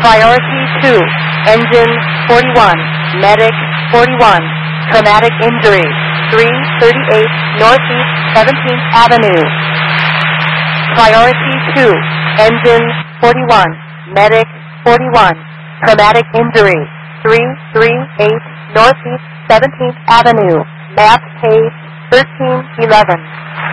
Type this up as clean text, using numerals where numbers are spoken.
Priority 2, Engine 41, Medic 41, Traumatic Injury, 338 Northeast 17th Avenue. Priority 2, Engine 41, Medic 41, Traumatic Injury, 338 Northeast 17th Avenue, map page 1311.